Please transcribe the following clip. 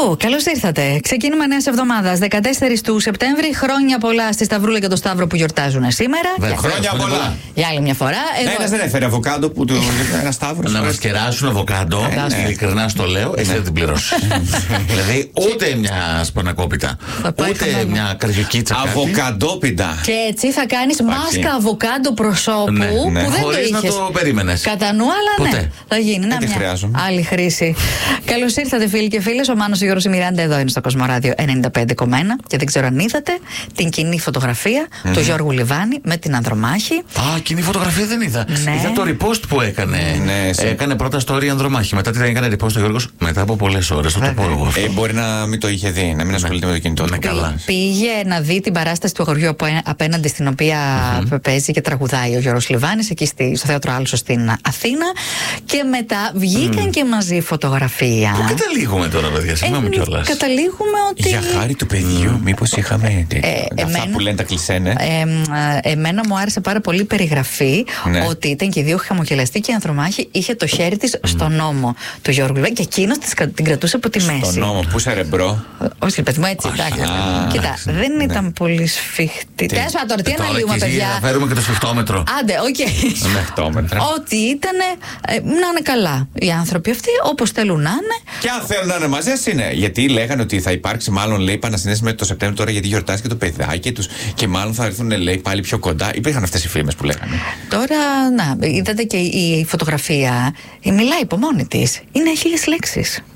Καλώς ήρθατε. Ξεκίνημα νέας εβδομάδας, 14 του Σεπτέμβρη. Χρόνια πολλά στη Σταυρούλα και το Σταύρο που γιορτάζουν σήμερα. Χρόνια πολλά. Για άλλη μια φορά. Ένας δεν έφερε αβοκάντο που του ένα Σταύρο. Να μας κεράσουν αβοκάντο. Ειλικρινά στο λέω, εσύ δεν την πληρώσεις. Δηλαδή ούτε μια σπανακόπιτα, ούτε μια καριοκίτσα. Αβοκαντόπιτα. Και έτσι θα κάνεις μάσκα αβοκάντο προσώπου που δεν το χωρίς να είχες το περίμενες κατά νου, αλλά ναι, θα γίνει. Να, μια άλλη χρήση. Καλώς ήρθατε, φίλοι και φίλες. Ο Μάνος, ο Γιώργος, η Μιράντα εδώ είναι στο Κοσμοράδιο 95,1. Και δεν ξέρω αν είδατε την κοινή φωτογραφία του Γιώργου Λιβάνη με την Ανδρομάχη. Α, κοινή φωτογραφία δεν είδα. Ναι. Είδα το repost που έκανε. Έκανε πρώτα story Ανδρομάχη. Μετά την έκανε repost ο Γιώργος μετά από πολλές ώρες. Θα το πω εγώ. Μπορεί να μην το είχε δει, να μην ασχολείται με το κινητό του. Πήγε να δει την παράσταση του αγοριού απέναντι στην οποία παίζει και τραγουδάει ο Γιώργος Λιβάνης εκεί στο Θέατρο Άλσο στην Αθήνα. Και μετά βγήκαν και μαζί φωτογραφία. Πού καταλήγουμε τώρα, παιδιά, συγγνώμη κιόλας. Καταλήγουμε ότι. Για χάρη του παιδιού, μήπως είχαμε. Αυτά που λένε τα κλισένε. Εμένα μου άρεσε πάρα πολύ η περιγραφή ότι ήταν και οι δύο χαμογελαστοί και η Ανδρομάχη είχε το χέρι της στον ώμο του Γιώργου Λιβάνη και εκείνος την κρατούσε από τη μέση. Στον ώμο, πού σε ρεμπρό. Όχι, παιδί μου, έτσι. Κοίτα, δεν ήταν πολύ σφιχτή. Τέλος πάντων, τώρα τι αναλύουμε, παιδιά. Θα φέρουμε και το σφιχτόμετρο. Άντε, οκ. Ότι ήταν να είναι καλά οι άνθρωποι αυτοί, όπως θέλουν να είναι. Και αν θέλουν να είναι μαζί, ας είναι. Γιατί λέγανε ότι θα υπάρξει, μάλλον λέει, επανασυνδέσεις με το Σεπτέμβριο τώρα, γιατί γιορτάζει και το παιδάκι τους. Και μάλλον θα έρθουν, λέει, πάλι πιο κοντά. Υπήρχαν αυτές οι φήμες που λέγανε. Τώρα, να, είδατε και η φωτογραφία. Μιλάει από μόνη της. Είναι 1000 λέξεις.